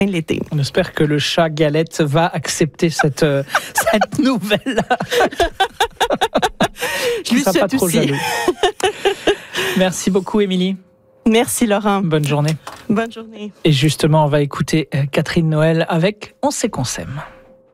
l'été. On espère que le chat Galette va accepter cette nouvelle. Je lui ne sois pas souhaite trop aussi. jaloux. Merci beaucoup, Émilie. Merci Laurent. Bonne journée. Bonne journée. Et justement, on va écouter Catherine Noël avec On sait qu'on s'aime.